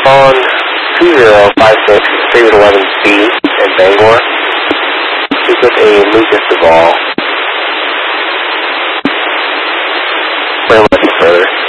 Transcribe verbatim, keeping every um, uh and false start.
On two zero five six three eleven B in Bangor. Speak with a Lucas Duvall. Very much further.